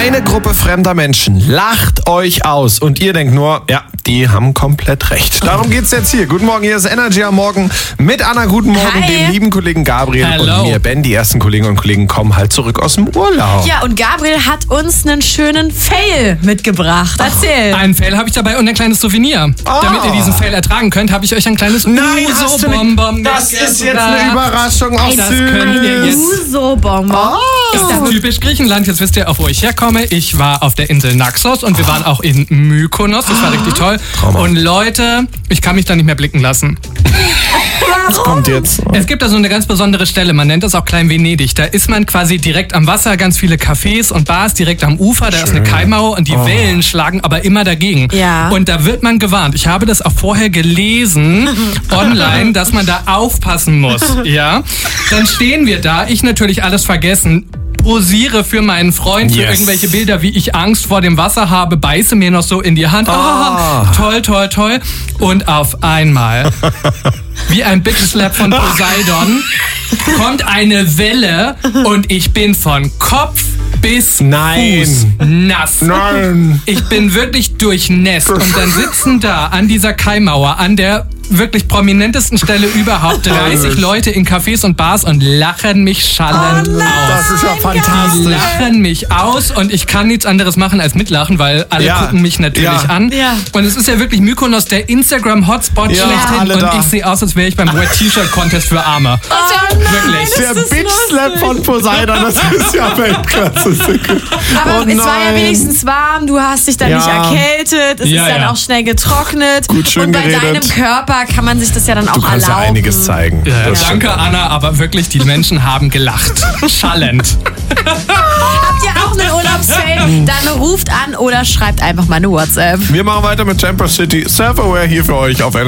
Eine Gruppe fremder Menschen lacht euch aus und ihr denkt nur, ja, die haben komplett recht. Darum geht's jetzt hier. Guten Morgen, hier ist Energy am Morgen mit Anna. Guten Morgen, Hi. dem lieben Kollegen Gabriel Hello. und mir, Ben. Die ersten Kolleginnen und Kollegen kommen halt zurück aus dem Urlaub. Ja, und Gabriel hat uns einen schönen Fail mitgebracht. Erzähl. Einen Fail habe ich dabei und ein kleines Souvenir. Damit ihr diesen Fail ertragen könnt, habe ich euch ein kleines Nein, hast du nicht. Uso-Bonbon Das ist jetzt mitgebracht. eine Überraschung. Auch Das süß. könnt ihr jetzt. Uso-Bonbon. Das ist typisch Griechenland. Jetzt wisst ihr auch, wo ich herkomme. Ich war auf der Insel Naxos und wir waren auch in Mykonos. Das war richtig toll. Trauma. Und Leute, ich kann mich da nicht mehr blicken lassen. Was kommt jetzt? Es gibt da so eine ganz besondere Stelle, man nennt das auch Klein Venedig. Da ist man quasi direkt am Wasser, ganz viele Cafés und Bars direkt am Ufer. Da ist eine Kaimauer und die Wellen schlagen aber immer dagegen. Ja. Und da wird man gewarnt. Ich habe das auch vorher gelesen online, dass man da aufpassen muss. Ja. Dann stehen wir da, ich natürlich alles vergessen. Posiere für meinen Freund für Yes. irgendwelche Bilder, wie ich Angst vor dem Wasser habe, beiße mir noch so in die Hand. Toll, toll, toll. Und auf einmal, wie ein Bitch-Slap von Poseidon, kommt eine Welle und ich bin von Kopf bis Nein. Fuß nass. Nein. Ich bin wirklich durchnässt und dann sitzen da an dieser Kaimauer, an der wirklich prominentesten Stelle überhaupt 30 Leute in Cafés und Bars und lachen mich schallend aus. Das ist ja Die fantastisch. lachen mich aus und ich kann nichts anderes machen als mitlachen, weil alle Ja. gucken mich natürlich Ja. an. Ja. Und es ist ja wirklich Mykonos, der Instagram-Hotspot Ja, schlechthin. alle Und da. ich sehe aus, als wäre ich beim Wet T-Shirt Contest für Arme. Wirklich. Der Bitch-Slap von Poseidon, das ist ja Weltklasse. Aber Oh es war ja nein. wenigstens warm, du hast dich dann Ja. nicht erkältet, es Ja, ist dann ja. auch schnell getrocknet. Gut, schön und bei geredet. deinem Körper kann man sich das ja dann auch Du kannst ja erlauben. einiges zeigen. Ja, Das stimmt. danke, Anna, aber wirklich, die Menschen haben gelacht. Schallend. Habt ihr auch einen Urlaubsfail? Dann ruft an oder schreibt einfach mal eine WhatsApp. Wir machen weiter mit Temper City. Self-Aware hier für euch auf